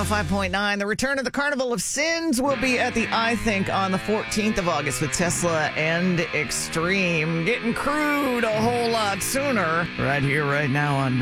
5.9. The return of the Carnival of Sins will be at the I Think on the 14th of August with Tesla and Extreme. Getting crude a whole lot sooner right here, right now on